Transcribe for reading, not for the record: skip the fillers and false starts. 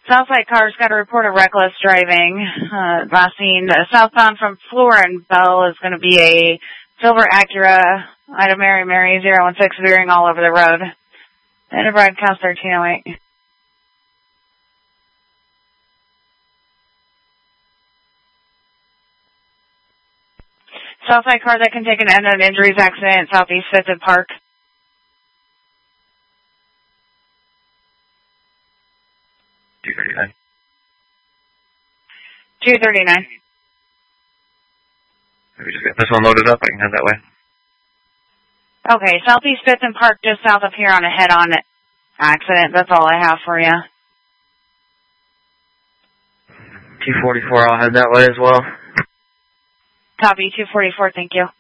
Southside car's got a report of reckless driving. Last seen southbound from Fleur and Bell is going to be a silver Acura, Ida Mary 016 veering all over the road. Enterprise counts 1308. Southside car that can take an end on injuries accident, Southeast 5th and Park. 239. 239. Let me just get this one loaded up. I can head that way. Okay, Southeast 5th and Park just south of here on a head-on accident. That's all I have for you. 244, I'll head that way as well. Copy, 244, thank you.